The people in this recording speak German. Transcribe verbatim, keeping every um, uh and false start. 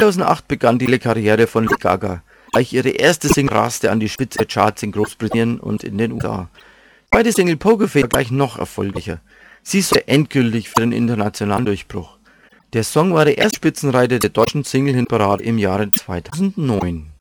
zweitausendacht begann die Karriere von Lady Gaga. Gleich ihre erste Single raste an die Spitze der Charts in Großbritannien und in den U S A. Die zweite Single Pokerface war gleich noch erfolgreicher. Sie sorgte endgültig für den internationalen Durchbruch. Der Song war der erste Spitzenreiter der deutschen Single-Hitparade im Jahre zweitausendneun.